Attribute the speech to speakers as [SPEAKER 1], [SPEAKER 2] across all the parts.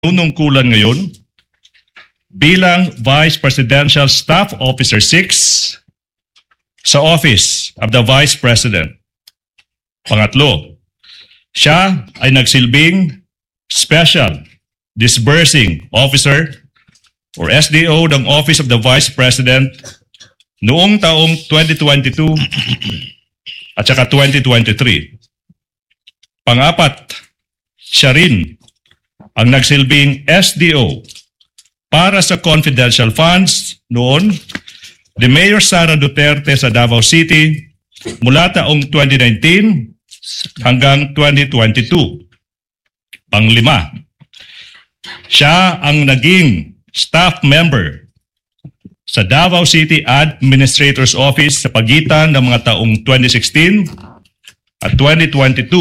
[SPEAKER 1] nanunungkulan ngayon bilang Vice Presidential Staff Officer 6 sa Office of the Vice President. Pangatlo, siya ay nagsilbing Special Disbursing Officer or SDO ng Office of the Vice President noong taong 2022 at saka 2023. Pangapat, siya rin ang nagsilbing SDO para sa confidential funds noon ni Mayor Sara Duterte sa Davao City mula taong 2019 hanggang 2022. Panglima, siya ang naging staff member sa Davao City Administrator's Office sa pagitan ng mga taong 2016 at 2022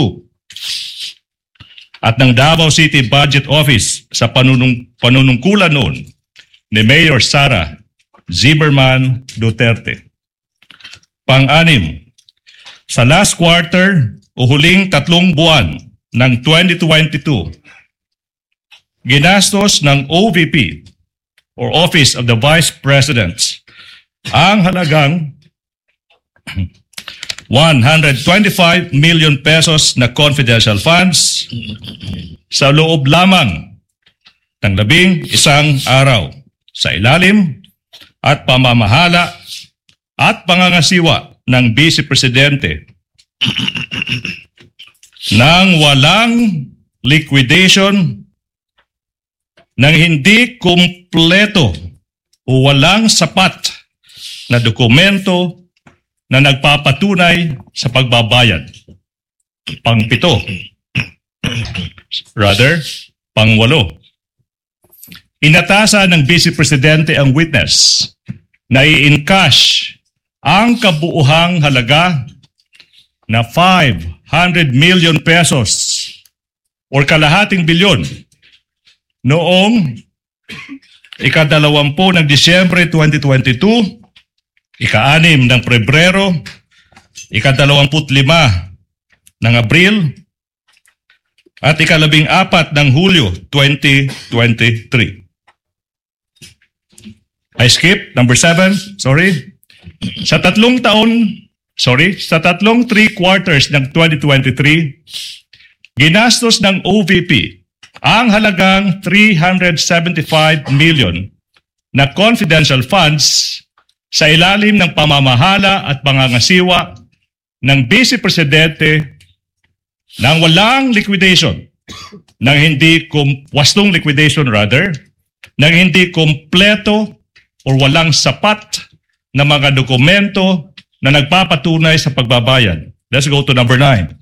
[SPEAKER 1] at ng Davao City Budget Office sa panunungkulan noon ni Mayor Sara Zimmerman Duterte. Pang-anim, sa last quarter o huling 3 buwan ng 2022, ginastos ng OVP or Office of the Vice President ang halagang 125 million pesos na confidential funds sa loob lamang ng 11 araw sa ilalim at pamamahala at pangangasiwa ng Vice Presidente nang walang liquidation, nang hindi kumpleto o walang sapat na dokumento na nagpapatunay sa pagbabayad. Pang-7. Pang-8. Inatasan ng Vice Presidente ang witness na i-encash ang kabuuhang halaga na 500 million pesos or kalahating bilyon noong ika-20 ng Disyembre 2022, ika-6 ng Pebrero, ika-25 ng Abril, at ika-14 ng Hulyo 2023. I skip number 7, Sa tatlong 3 quarters ng 2023, ginastos ng OVP ang halagang 375 million na confidential funds sa ilalim ng pamamahala at pangangasiwa ng Vice Presidente nang walang liquidation, nang hindi wastong liquidation nang hindi kompleto o walang sapat na mga dokumento na nagpapatunay sa pagbabayad. Let's go to number 9.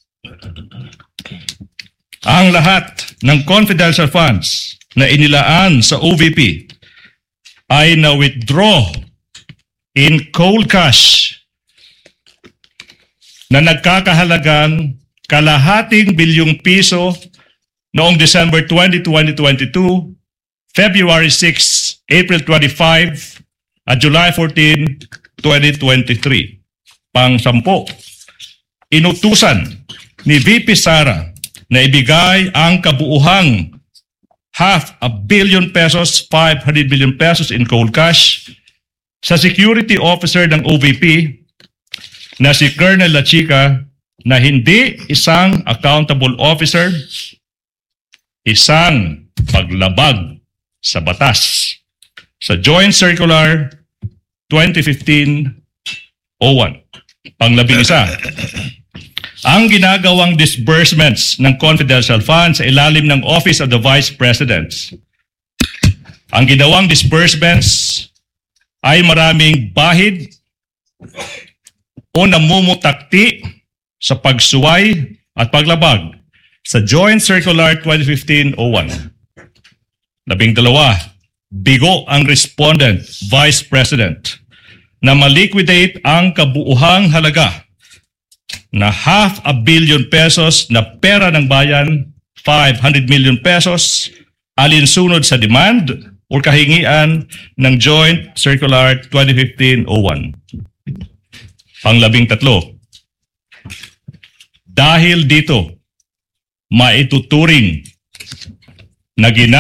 [SPEAKER 1] Ang lahat ng confidential funds na inilaan sa OVP ay na-withdraw in cold cash na nagkakahalagang kalahating bilyong piso noong December 20, 2022, February 6, April 25, at July 14, 2023. Pang-10, inutusan ni VP Sara na ibigay ang kabuuhang 500 million pesos, 500 million pesos in cold cash sa security officer ng OVP na si Colonel Lachica na hindi isang accountable officer, isang paglabag sa batas sa Joint Circular 2015-01. Pang-11, ang ginagawang disbursements ng confidential funds sa ilalim ng Office of the Vice President. Ang ginawang disbursements ay maraming bahid o namumutakti sa pagsuway at paglabag sa Joint Circular 2015-01. 12, bigo ang respondent, Vice President, na maliquidate ang kabuuhang halaga na 500 million pesos na pera ng bayan, 500 million pesos, alinsunod sa demand o kahingian ng Joint Circular 2015-01. Pang-13, dahil dito, maituturing na